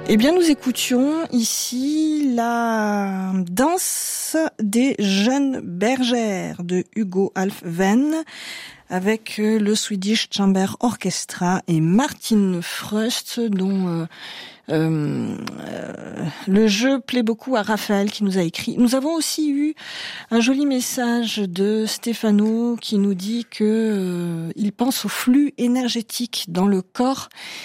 Eh bien, nous écoutions ici la danse des jeunes bergères de Hugo Alfven avec le Swedish Chamber Orchestra et Martin Fröst dont le jeu plaît beaucoup à Raphaël qui nous a écrit. Nous avons aussi eu un joli message de Stéphano qui nous dit que il pense au flux énergétique dans le corps